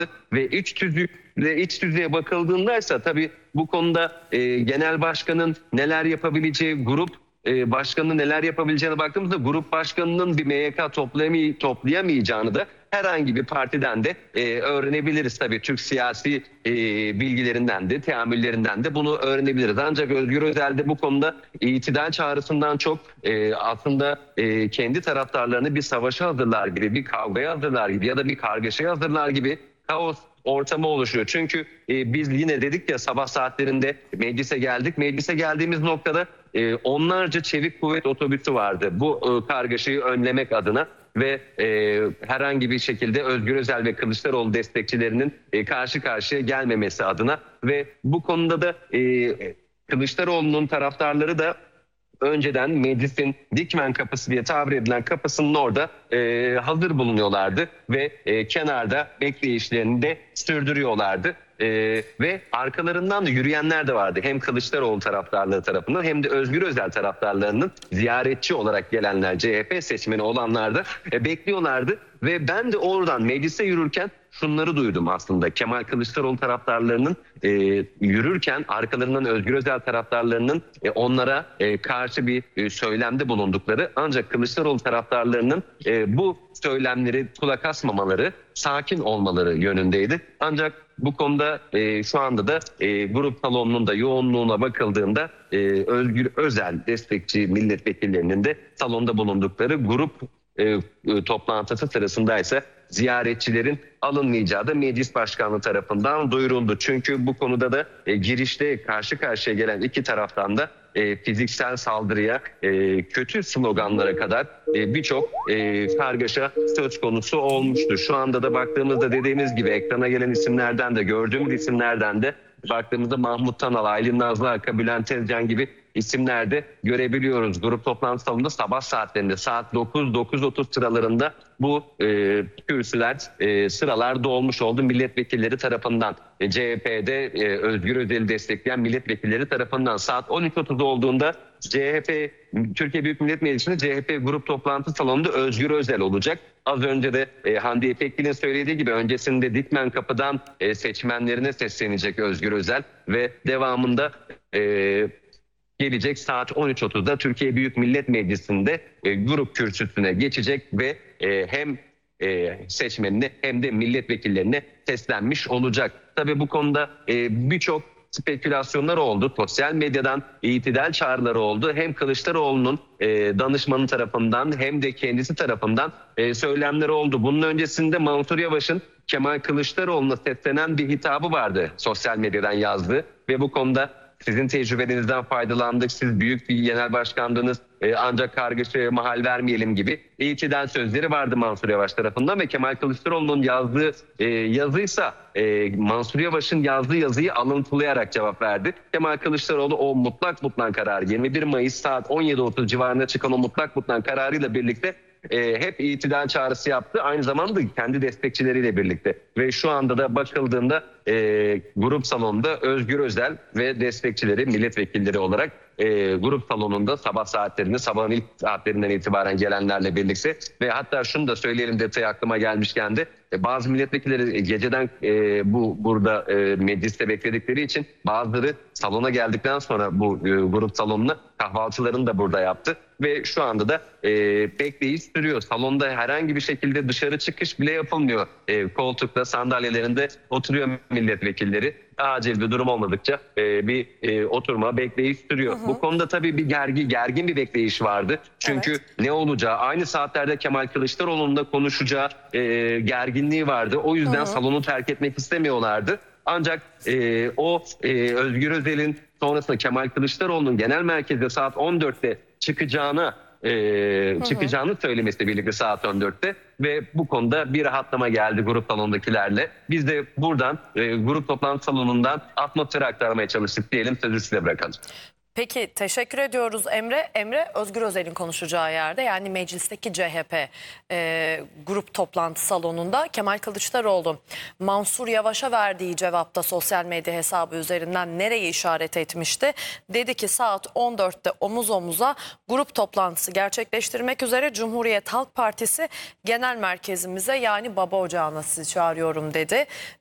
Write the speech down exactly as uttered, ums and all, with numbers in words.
ve iç düzey ve iç düzeye bakıldığında ise tabii bu konuda e, genel başkanın neler yapabileceği, grup e, başkanının neler yapabileceğine baktığımızda grup başkanının bir M Y K toplayamay toplayamayacağını da herhangi bir partiden de e, öğrenebiliriz. Tabii Türk siyasi e, bilgilerinden de, teamüllerinden de bunu öğrenebiliriz. Ancak Özgür Özel de bu konuda itidal çağrısından çok e, aslında e, kendi taraftarlarını bir savaşa hazırlar gibi, bir kavgaya hazırlar gibi ya da bir kargaşaya hazırlar gibi kaos ortamı oluşuyor. Çünkü e, biz yine dedik ya sabah saatlerinde meclise geldik. Meclise geldiğimiz noktada e, onlarca çevik kuvvet otobüsü vardı. Bu e, kargaşayı önlemek adına ve e, herhangi bir şekilde Özgür Özel ve Kılıçdaroğlu destekçilerinin e, karşı karşıya gelmemesi adına ve bu konuda da e, Kılıçdaroğlu'nun taraftarları da önceden meclisin Dikmen kapısı diye tabir edilen kapısının orada e, hazır bulunuyorlardı ve e, kenarda bekleyişlerini de sürdürüyorlardı. E, ve arkalarından da yürüyenler de vardı. Hem Kılıçdaroğlu taraftarlığı tarafından hem de Özgür Özel taraftarlarının ziyaretçi olarak gelenler, C H P seçmeni olanlar da e, bekliyorlardı. Ve ben de oradan meclise yürürken şunları duydum aslında. Kemal Kılıçdaroğlu taraftarlarının e, yürürken arkalarından Özgür Özel taraftarlarının e, onlara e, karşı bir e, söylemde bulundukları, ancak Kılıçdaroğlu taraftarlarının e, bu söylemleri kulak asmamaları, sakin olmaları yönündeydi. Ancak bu konuda e, şu anda da e, grup salonunun da yoğunluğuna bakıldığında e, Özgür Özel destekçi milletvekillerinin de salonda bulundukları grup E, e, toplantısı sırasında ise ziyaretçilerin alınmayacağı da meclis başkanlığı tarafından duyuruldu. Çünkü bu konuda da e, girişte karşı karşıya gelen iki taraftan da e, fiziksel saldırıya, e, kötü sloganlara kadar e, birçok e, kargaşa söz konusu olmuştur. Şu anda da baktığımızda dediğimiz gibi ekrana gelen isimlerden de gördüğümüz isimlerden de baktığımızda Mahmut Tanal, Aylin Nazlı Arka, Bülent Tezcan gibi isimler de görebiliyoruz. Grup toplantı salonunda sabah saatlerinde saat dokuz dokuz otuz sıralarında bu e, kürsüler, e, sıralar dolmuş oldu milletvekilleri tarafından. E, C H P'de e, Özgür Özel'i destekleyen milletvekilleri tarafından saat on üç otuz olduğunda C H P, Türkiye Büyük Millet Meclisi'nde C H P grup toplantı salonunda Özgür Özel olacak. Az önce de e, Hande İpekgil'in söylediği gibi öncesinde Dikmen Kapı'dan e, seçmenlerine seslenecek Özgür Özel ve devamında e, gelecek saat on üç otuzda Türkiye Büyük Millet Meclisi'nde e, grup kürsüsüne geçecek ve e, hem e, seçmenine hem de milletvekillerine seslenmiş olacak. Tabii bu konuda e, birçok spekülasyonlar oldu. Sosyal medyadan itidal çağrıları oldu. Hem Kılıçdaroğlu'nun e, danışmanı tarafından hem de kendisi tarafından e, söylemleri oldu. Bunun öncesinde Mansur Yavaş'ın Kemal Kılıçdaroğlu'na seslenen bir hitabı vardı sosyal medyadan yazdığı ve bu konuda sizin tecrübenizden faydalandık, siz büyük bir genel başkandınız e, ancak kargaşaya mahal vermeyelim gibi itidal sözleri vardı Mansur Yavaş tarafından ve Kemal Kılıçdaroğlu'nun yazdığı e, yazıysa e, Mansur Yavaş'ın yazdığı yazıyı alıntılayarak cevap verdi. Kemal Kılıçdaroğlu o mutlak mutlak kararı yirmi bir Mayıs saat on yedi otuz civarında çıkan o mutlak mutlak kararıyla birlikte E, hep itidal çağrısı yaptı. Aynı zamanda kendi destekçileriyle birlikte. Ve şu anda da bakıldığında e, grup salonunda Özgür Özel ve destekçileri, milletvekilleri olarak e, grup salonunda sabah saatlerinde, sabahın ilk saatlerinden itibaren gelenlerle birlikte ve hatta şunu da söyleyelim detayı aklıma gelmişken de e, bazı milletvekilleri geceden e, bu burada e, mecliste bekledikleri için bazıları salona geldikten sonra bu e, grup salonuna kahvaltılarını da burada yaptı ve şu anda da e, bekleyiş sürüyor. Salonda herhangi bir şekilde dışarı çıkış bile yapılmıyor. E, koltukta, sandalyelerinde oturuyor milletvekilleri. Acil bir durum olmadıkça e, bir e, oturma, bekleyiş sürüyor. Hı hı. Bu konuda tabii bir gergin, gergin bir bekleyiş vardı. Çünkü evet, ne olacağı, aynı saatlerde Kemal Kılıçdaroğlu'nun da konuşacağı e, gerginliği vardı. O yüzden hı hı. salonu terk etmek istemiyorlardı. Ancak e, o e, Özgür Özel'in sonrasında Kemal Kılıçdaroğlu'nun genel merkezde saat on dörtte çıkacağını e, çıkacağını söylemesiyle birlikte saat on dörtte ve bu konuda bir rahatlama geldi grup salonundakilerle. Biz de buradan e, grup toplantı salonundan atmosferi aktarmaya çalıştık diyelim, sözü size bırakalım. Peki teşekkür ediyoruz Emre. Emre Özgür Özel'in konuşacağı yerde, yani meclisteki C H P e, grup toplantı salonunda Kemal Kılıçdaroğlu Mansur Yavaş'a verdiği cevapta sosyal medya hesabı üzerinden nereye işaret etmişti? Dedi ki saat on dörtte omuz omuza grup toplantısı gerçekleştirmek üzere Cumhuriyet Halk Partisi Genel Merkezimize, yani baba ocağına sizi çağırıyorum dedi.